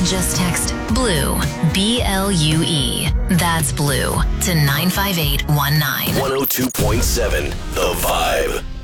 Just text BLUE, BLUE. That's BLUE to 95819. 102.7 The Vibe.